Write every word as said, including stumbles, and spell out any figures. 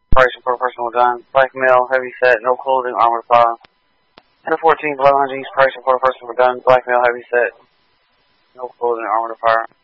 Price for personal gun. Black male, heavy set, no clothing, armored fire. ten fourteen, eleven hundred East, price for personal gun. Black male, heavy set, no clothing, armored fire.